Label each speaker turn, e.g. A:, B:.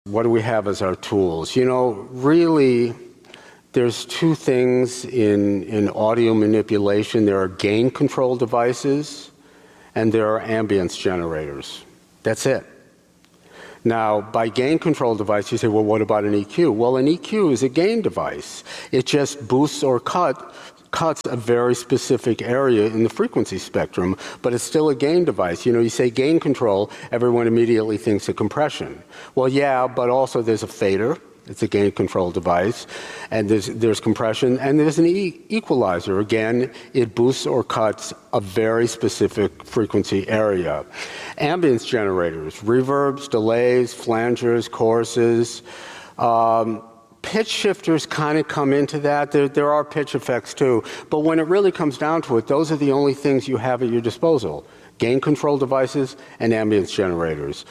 A: What do we have as our tools? Really, there's two things in audio manipulation. There are gain control devices and there are ambience generators. That's it. Now, by gain control device, you say, well, what about an EQ? Well, an EQ is a gain device. It just boosts or cuts a very specific area in the frequency spectrum, but it's still a gain device. You say gain control, everyone immediately thinks of compression. Well, yeah, but also there's a fader. It's a gain control device, and there's compression, and there's an equalizer. Again, it boosts or cuts a very specific frequency area. Ambience generators, reverbs, delays, flangers, choruses. Pitch shifters kind of come into that. There are pitch effects too, but when it really comes down to it, those are the only things you have at your disposal: gain control devices and ambience generators.